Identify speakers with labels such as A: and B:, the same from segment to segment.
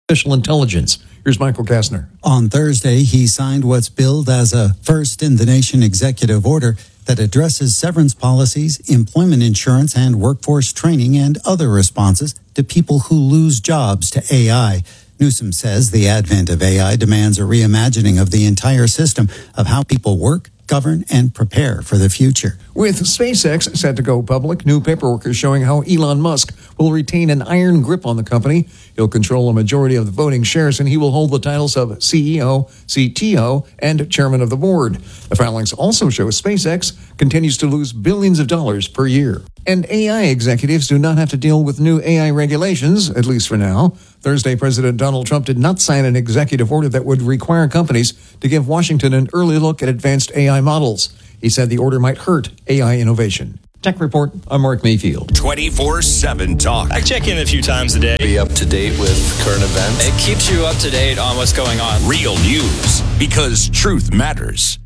A: artificial intelligence. Here's Michael Kastner.
B: On Thursday, he signed what's billed as a first-in-the-nation executive order that addresses severance policies, employment insurance, and workforce training and other responses to people who lose jobs to AI. Newsom says the advent of AI demands a reimagining of the entire system of how people work, govern, and prepare for the future.
A: With SpaceX set to go public, new paperwork is showing how Elon Musk will retain an iron grip on the company. He'll control a majority of the voting shares, and he will hold the titles of CEO, CTO, and chairman of the board. The filings also show SpaceX continues to lose billions of dollars per year. And AI executives do not have to deal with new AI regulations, at least for now. Thursday, President Donald Trump did not sign an executive order that would require companies to give Washington an early look at advanced AI models. He said the order might hurt AI innovation. Tech Report, I'm Mark Mayfield.
C: 24/7 Talk.
D: I check in a few times a day.
E: Be up to date with current events.
D: It keeps you up to date on what's going on.
C: Real news, because truth matters.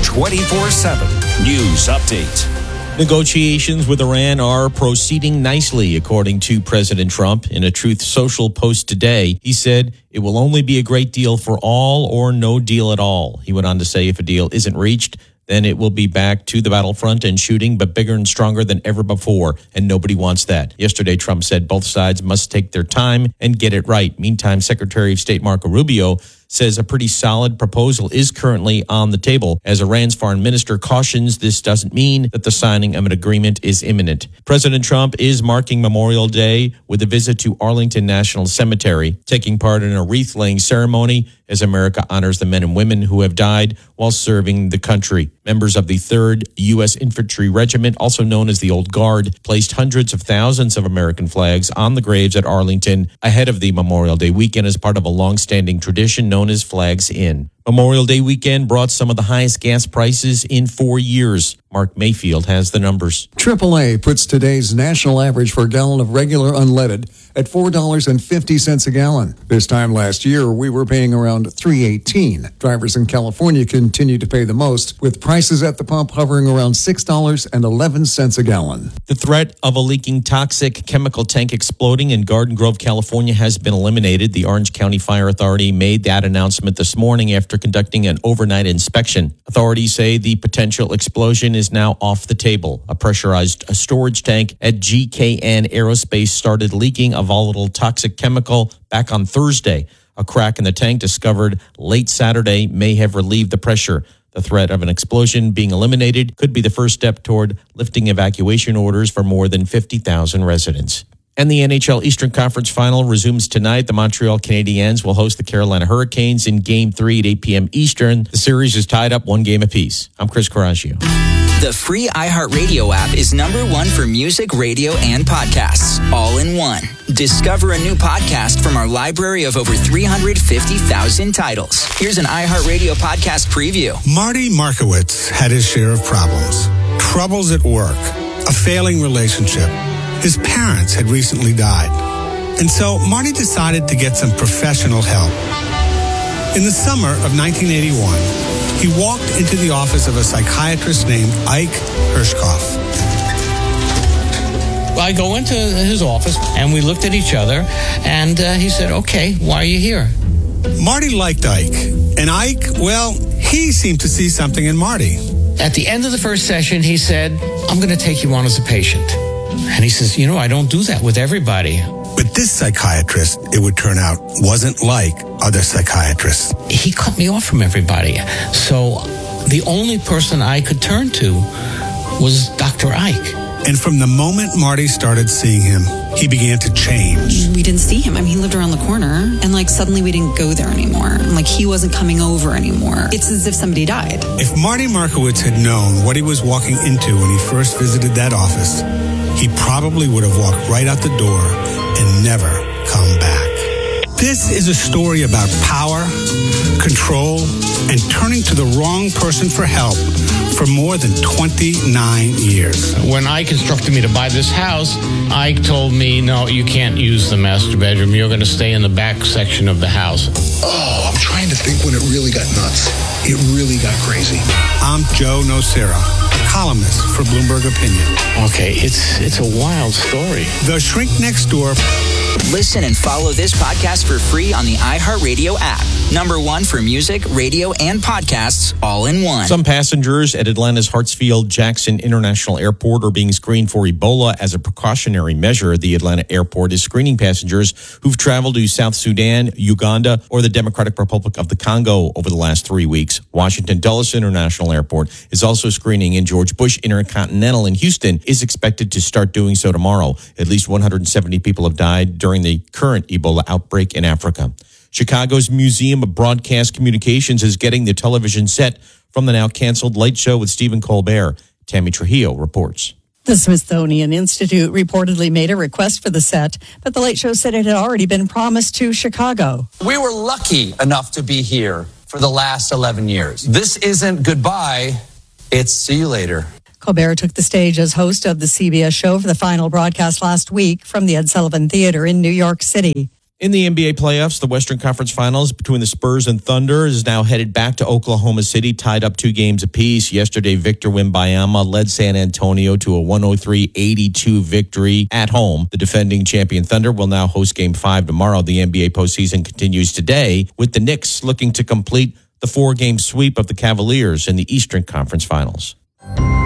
C: 24/7 News Update.
F: Negotiations with Iran are proceeding nicely, according to President Trump. In a Truth Social post today, he said it will only be a great deal for all or no deal at all. He went on to say if a deal isn't reached, then it will be back to the battlefront and shooting, but bigger and stronger than ever before, and nobody wants that. Yesterday, Trump said both sides must take their time and get it right. Meantime, Secretary of State Marco Rubio says a pretty solid proposal is currently on the table. As Iran's foreign minister cautions, this doesn't mean that the signing of an agreement is imminent. President Trump is marking Memorial Day with a visit to Arlington National Cemetery, taking part in a wreath-laying ceremony as America honors the men and women who have died while serving the country. Members of the 3rd U.S. Infantry Regiment, also known as the Old Guard, placed hundreds of thousands of American flags on the graves at Arlington ahead of the Memorial Day weekend as part of a long-standing tradition known as Flags In. Memorial Day weekend brought some of the highest gas prices in 4 years. Mark Mayfield has the numbers.
A: AAA puts today's national average for a gallon of regular unleaded at $4.50 a gallon. This time last year, we were paying around $3.18. Drivers in California continue to pay the most, with prices at the pump hovering around $6.11 a gallon.
F: The threat of a leaking toxic chemical tank exploding in Garden Grove, California has been eliminated. The Orange County Fire Authority made that announcement this morning after conducting an overnight inspection. Authorities say the potential explosion is now off the table. A pressurized storage tank at GKN Aerospace started leaking a volatile toxic chemical back on Thursday. A crack in the tank discovered late Saturday may have relieved the pressure. The threat of an explosion being eliminated could be the first step toward lifting evacuation orders for more than 50,000 residents. And the NHL Eastern Conference Final resumes tonight. The Montreal Canadiens will host the Carolina Hurricanes in Game 3 at 8 p.m. Eastern. The series is tied up 1 game apiece. I'm Chris Coraggio.
G: The free iHeartRadio app is #1 for music, radio, and podcasts, all in one. Discover a new podcast from our library of over 350,000 titles. Here's an iHeartRadio podcast preview.
H: Marty Markowitz had his share of problems. Troubles at work, a failing relationship. His parents had recently died. And so Marty decided to get some professional help. In the summer of 1981, he walked into the office of a psychiatrist named Ike Hirschkoff.
I: I go into his office and we looked at each other and he said, "Okay, why are you here?"
H: Marty liked Ike. And Ike, well, he seemed to see something in Marty.
I: At the end of the first session, he said, "I'm going to take you on as a patient." And he says, I don't do that with everybody.
H: But this psychiatrist, it would turn out, wasn't like other psychiatrists.
I: He cut me off from everybody. So the only person I could turn to was Dr. Ike.
H: And from the moment Marty started seeing him, he began to change.
J: We didn't see him. He lived around the corner. And suddenly we didn't go there anymore. He wasn't coming over anymore. It's as if somebody died.
H: If Marty Markowitz had known what he was walking into when he first visited that office, he probably would have walked right out the door and never come back. This is a story about power, control, and turning to the wrong person for help for more than 29 years.
I: When Ike instructed me to buy this house, Ike told me, "No, you can't use the master bedroom. You're going to stay in the back section of the house."
K: Oh, I'm trying to think when it really got nuts. It really got crazy.
H: I'm Joe Nocera, columnist for Bloomberg Opinion.
I: Okay, it's a wild story.
H: The Shrink Next Door.
G: Listen and follow this podcast for free on the iHeartRadio app. Number one for music, radio, and podcasts all in one.
F: Some passengers at Atlanta's Hartsfield-Jackson International Airport are being screened for Ebola as a precautionary measure. The Atlanta airport is screening passengers who've traveled to South Sudan, Uganda, or the Democratic Republic of the Congo over the last 3 weeks. Washington Dulles International Airport is also screening, and George Bush Intercontinental in Houston is expected to start doing so tomorrow. At least 170 people have died during the current Ebola outbreak in Africa. Chicago's Museum of Broadcast Communications is getting the television set from the now canceled Late Show with Stephen Colbert. Tammy Trujillo reports.
K: The Smithsonian Institute reportedly made a request for the set, but the Late Show said it had already been promised to Chicago.
L: We were lucky enough to be here for the last 11 years. This isn't goodbye, it's see you later.
K: Colbert took the stage as host of the CBS show for the final broadcast last week from the Ed Sullivan Theater in New York City.
F: In the NBA playoffs, the Western Conference Finals between the Spurs and Thunder is now headed back to Oklahoma City, tied up 2 games apiece. Yesterday, Victor Wembanyama led San Antonio to a 103-82 victory at home. The defending champion Thunder will now host Game 5 tomorrow. The NBA postseason continues today, with the Knicks looking to complete the 4-game sweep of the Cavaliers in the Eastern Conference Finals.